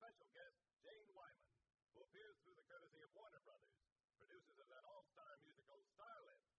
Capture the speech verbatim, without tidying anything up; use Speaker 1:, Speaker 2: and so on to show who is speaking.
Speaker 1: special guest, Jane Wyman, who appears through the courtesy of Warner Brothers, producers of that all-star musical Starlet.